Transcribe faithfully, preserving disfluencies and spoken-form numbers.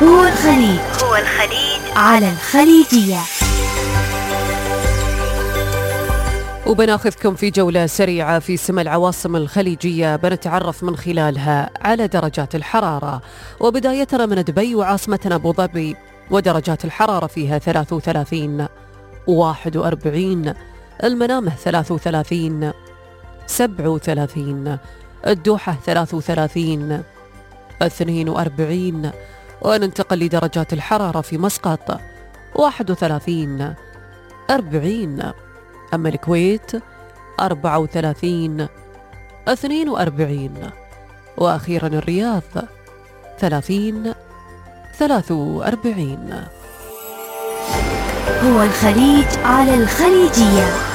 هو الخليج هو الخليج على الخليجية. وبناخذكم في جولة سريعة في سما العواصم الخليجية، بنتعرف من خلالها على درجات الحرارة. وبدايتنا من دبي وعاصمتنا أبو ظبي، ودرجات الحرارة فيها ثلاثة وثلاثين، واحد وأربعين، المنامة ثلاثة وثلاثين، سبعة وثلاثين، الدوحة ثلاثة وثلاثين، اثنين وأربعين. وننتقل لدرجات الحرارة في مسقط، واحد وثلاثين، أربعين. أما الكويت أربعة وثلاثين، اثنين وأربعين. وأخيرا الرياض ثلاثين، ثلاثة وأربعين. هو الخليج على الخليجية.